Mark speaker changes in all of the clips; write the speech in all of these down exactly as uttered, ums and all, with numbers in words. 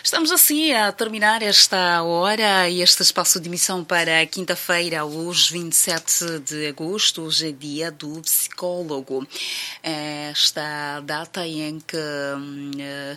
Speaker 1: Estamos assim a terminar esta hora e este espaço de emissão para quinta-feira, hoje, vinte e sete de agosto. Hoje é dia do psicólogo. Esta data em que hum,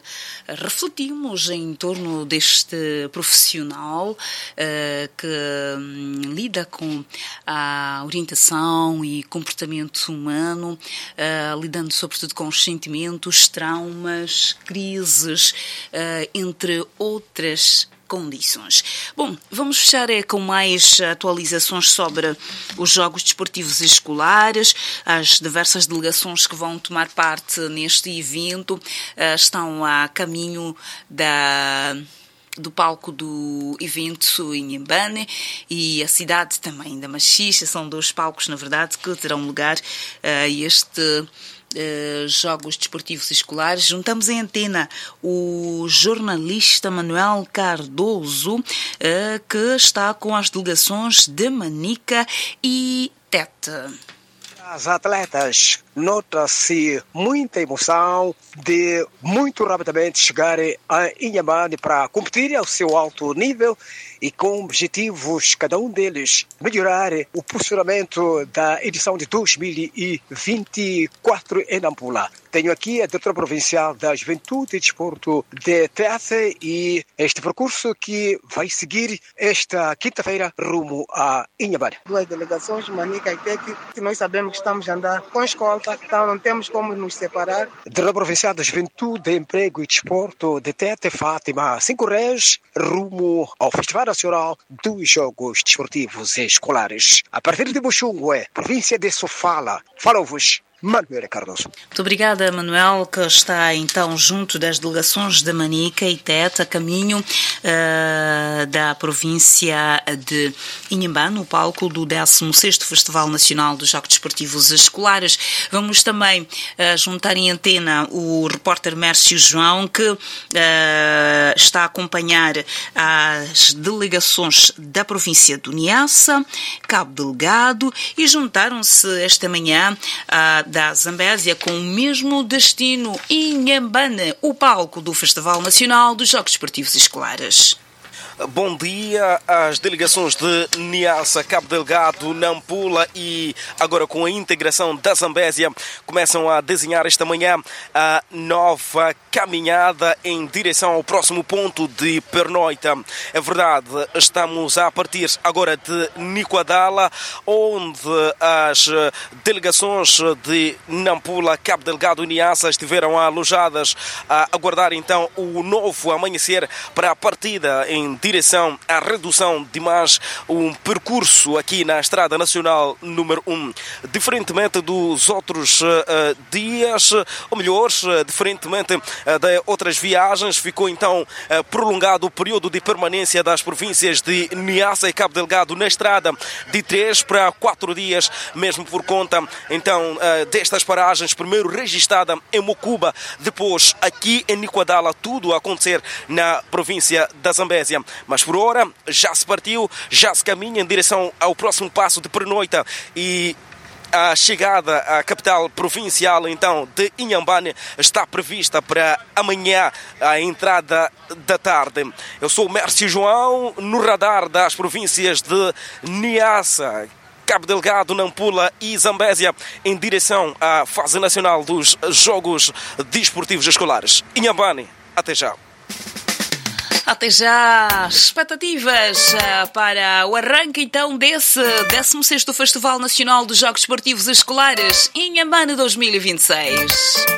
Speaker 1: refletimos em torno deste profissional uh, que hum, lida com a orientação e comportamento humano, uh, lidando sobretudo com os sentimentos, traumas, crises, uh, entre outras condições. Bom, vamos fechar é, com mais atualizações sobre os Jogos Desportivos Escolares. As diversas delegações que vão tomar parte neste evento uh, estão a caminho da... do palco do evento em Inhambane e a cidade também da Machixe. São dois palcos, na verdade, que terão lugar a uh, este uh, Jogos Desportivos Escolares. Juntamos em antena o jornalista Manuel Cardoso, uh, que está com as delegações de Manica e Tete.
Speaker 2: As atletas nota-se muita emoção de muito rapidamente chegarem a Inhambane para competir ao seu alto nível e com objetivos, cada um deles, melhorar o posicionamento da edição de dois mil e vinte e quatro em Nampula. Tenho aqui a diretora provincial da Juventude e Desporto de Tete e este percurso que vai seguir esta quinta-feira rumo a Inhambane.
Speaker 3: Duas delegações, Manica e Tete, que nós sabemos que estamos a andar com escolta, então não temos como nos separar.
Speaker 2: Diretora provincial da Juventude, Emprego e Desporto de Tete, Fátima Cinco Reis, rumo ao Festival Nacional dos Jogos Desportivos Escolares. A partir de Buxungue, província de Sofala, falo-vos Manuel Cardoso.
Speaker 1: Muito obrigada, Manuel, que está então junto das delegações de Manica e Tete, a caminho uh, da província de Inhambane, no palco do décimo sexto Festival Nacional dos Jogos Desportivos Escolares. Vamos também uh, juntar em antena o repórter Mércio João, que uh, está a acompanhar as delegações da província do Niassa, Cabo Delgado, e juntaram-se esta manhã a da Zambésia com o mesmo destino, Inhambane, o palco do Festival Nacional dos Jogos Desportivos Escolares.
Speaker 4: Bom dia. As delegações de Niassa, Cabo Delgado, Nampula e agora com a integração da Zambésia começam a desenhar esta manhã a nova caminhada em direção ao próximo ponto de pernoita. É verdade, estamos a partir agora de Niquadala, onde as delegações de Nampula, Cabo Delgado e Niassa estiveram alojadas a aguardar então o novo amanhecer para a partida em direção à redução de mais um percurso aqui na Estrada Nacional número um. Diferentemente dos outros uh, dias, ou melhor, uh, diferentemente uh, de outras viagens, ficou então uh, prolongado o período de permanência das províncias de Niassa e Cabo Delgado na estrada de três para quatro dias, mesmo por conta então uh, destas paragens, primeiro registada em Mocuba, depois aqui em Niquadala, tudo a acontecer na província da Zambésia. Mas por hora já se partiu, já se caminha em direção ao próximo passo de pernoita e a chegada à capital provincial, então, de Inhambane está prevista para amanhã, a entrada da tarde. Eu sou o Mércio João, no radar das províncias de Niassa, Cabo Delgado, Nampula e Zambésia, em direção à fase nacional dos Jogos Desportivos Escolares. Inhambane, até já.
Speaker 1: Até já, expectativas para o arranque então desse décimo sexto Festival Nacional dos Jogos Desportivos Escolares em Inhambane dois mil e vinte e seis.